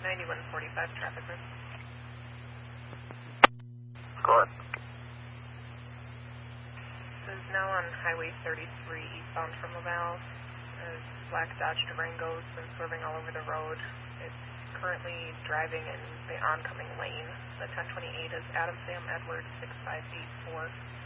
9145 traffic room. Go ahead. This is now on Highway 33 eastbound from LaValle. Black Dodge Durango's been swerving all over the road. It's currently driving in the oncoming lane. The 1028 is Adam Sam Edwards 6584.